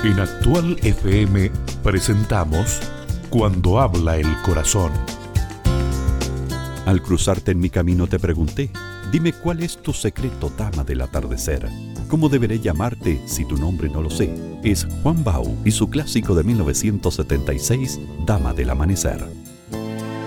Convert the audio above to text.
En Actual FM presentamos Cuando habla el corazón. Al cruzarte en mi camino te pregunté, dime cuál es tu secreto, dama del atardecer. ¿Cómo deberé llamarte si tu nombre no lo sé? Es Juan Bau y su clásico de 1976, Dama del amanecer.